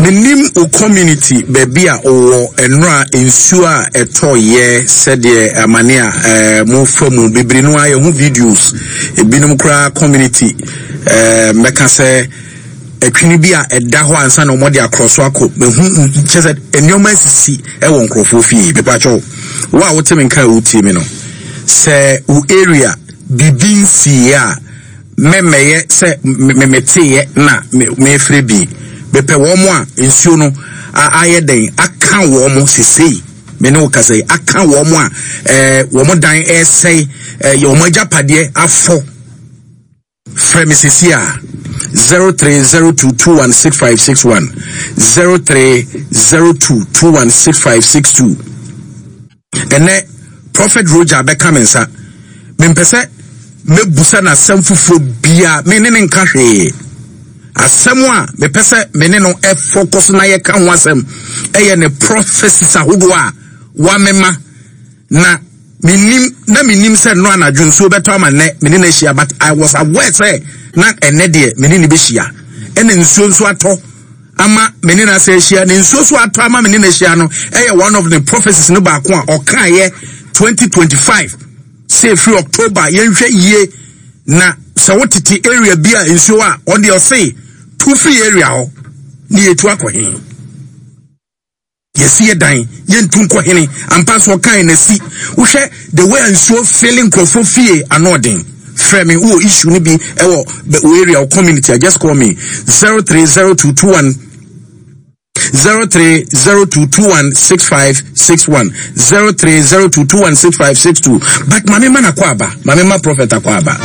Minim o community baby a o enra ensure eto ye said ye amania mo from bibiri no aye hu videos ebinom kra community meka say etwini bi a eda ho ansa na omode across wako me hu chese enioma sisi e won krofo fi bepacho wa wo temi nka wo ti mi no se u area bibin si ya memeye se memete na me frebi bepe wo mo a ensuo no aye den aka wo mo sesei me ne wo ka sei aka wo mo a wo mo dan sei ye wo mo japade afo Fremisisia 0302216561 0302216562 ene Prophet Roger Bekamensa mempese mebusa na semfufo bia me ne nka hwe asem a mepese me ne no focus na ye ka ho asem eye ne prophecies ahodo a wa mema na minim said no anadwun so beto ama ne meni na hia but I was aware say na ene de meni ni be hia ene nsuo nso ato ama meni na say hia ne nsuo so ato ama meni na hia no one of the prophecies no ba ko a okan ye 2025 say free October yenhwe ye na se wotiti area bia nsuo a on the say two free area ho ni etu akohin yes ye dan yentu ko hene ampa so kan na si wo hwe the way and so feeling crofofie anodin frame wo issue ni bi ewo area or community just call me 030221 0302216561 0302216562 but mama na kwaba mama prophet akwaba